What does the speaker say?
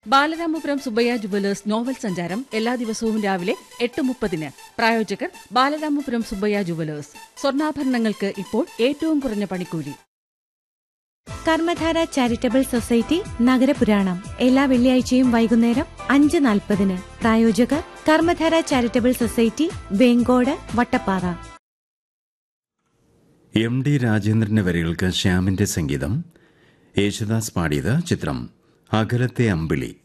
Balaramapuram Subbaiah jewellers novel സഞ്ചാരം എല്ലാ ദിവസവും രാവിലെ 8:30. പ്രായോജകർ ബാലരാമപുരം സുബ്ബയ്യ ജുവലേഴ്സ്. സ്വർണ്ണാഭരണങ്ങൾക്ക് ഇപ്പോൾ ഏറ്റവും കുറഞ്ഞ പണിക്കൂലി. കർമ്മധാര ചാരിറ്റബിൾ സൊസൈറ്റി നഗരപുരാണം എല്ലാ വെള്ളിയാഴ്ചയും വൈകുന്നേരം 5:40. പ്രായോജകർ കർമ്മധാര ചാരിറ്റബിൾ സൊസൈറ്റി, വേങ്കോട്, വട്ടപ്പാറ. എം.ഡി. രാജേന്ദ്രന്റെ വരികൾക്ക് ശ്യാമിന്റെ സംഗീതം. യേശുദാസ് പാടിയത്. ചിത്രം അകലത്തെ അമ്പിളി.